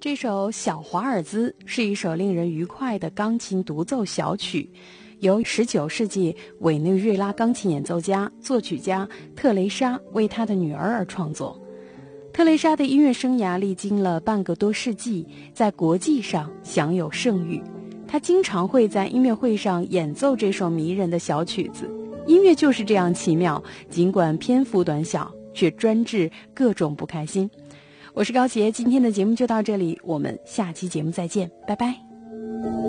这首《小华尔兹》是一首令人愉快的钢琴独奏小曲，由19世纪委内瑞拉钢琴演奏家、作曲家特蕾莎为她的女儿而创作。特蕾莎的音乐生涯历经了半个多世纪，在国际上享有盛誉。她经常会在音乐会上演奏这首迷人的小曲子。音乐就是这样奇妙，尽管篇幅短小，却专治各种不开心。我是高杰，今天的节目就到这里，我们下期节目再见，拜拜。